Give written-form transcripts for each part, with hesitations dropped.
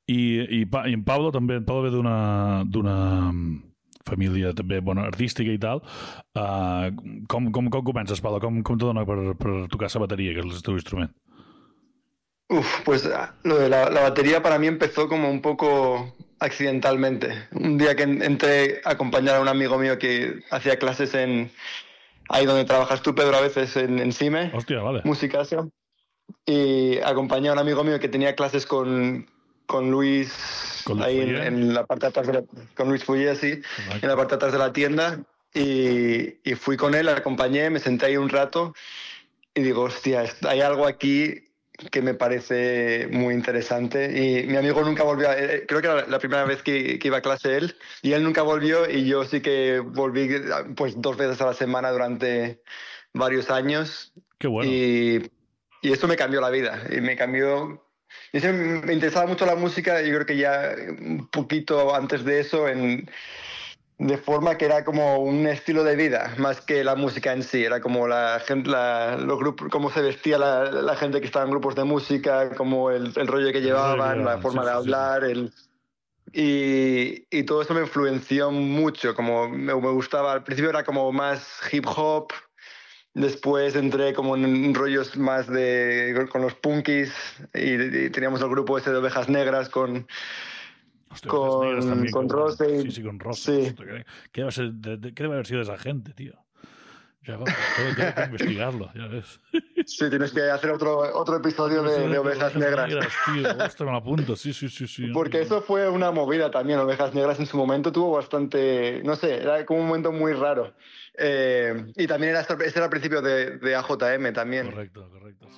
I en Pablo també, en Pablo ve d'una família també bona, artística i tal. Com comences, Pablo? Com te dona per tocar esa bateria, que és el teu instrument? Pues lo de la batería para mí empezó como un poco accidentalmente. Un día que entré a acompañar a un amigo mío que hacía clases ahí donde trabajas tú, Pedro, a veces en CIME. Hostia, vale. Música, y acompañé a un amigo mío que tenía clases con Luis, ahí en la parte de atrás con Luis Fouillé, sí, en la parte de atrás de la tienda, y fui con él, acompañé, me senté ahí un rato y digo, hostia, hay algo aquí que me parece muy interesante. Y mi amigo nunca volvió, creo que era la primera vez que iba a clase él, y él nunca volvió, y yo sí que volví pues 2 veces a la semana durante varios años. Qué bueno. Y eso me cambió la vida, y me cambió... Yo siempre me interesaba mucho la música, y yo creo que ya un poquito antes de eso, de forma que era como un estilo de vida, más que la música en sí. Era como la gente, los grupos, cómo se vestía la gente que estaba en grupos de música, como el rollo que llevaban, la forma de hablar, y todo eso me influenció mucho. Como me gustaba, al principio era como más hip hop. Después entré como en rollos más con los punkis, y teníamos el grupo ese de Ovejas Negras con Rose. Sí, con Rose. Sí. ¿Qué debe haber sido de esa gente, tío? Ya, tengo que investigarlo, ya ves. Sí, tienes que hacer otro episodio de Ovejas Negras. Tío, hostia, me lo apunto, sí. Porque eso fue una movida también. Ovejas Negras en su momento tuvo bastante, no sé, era como un momento muy raro. Y también ese era el principio de AJM también. Correcto, sí.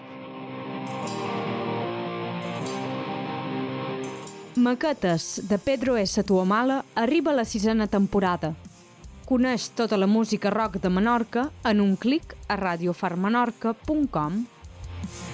Maquetes de Pedro S. Tuamala arriba a la 6ª temporada. Coneix tota la música rock de Menorca en un clic a radiofarmenorca.com.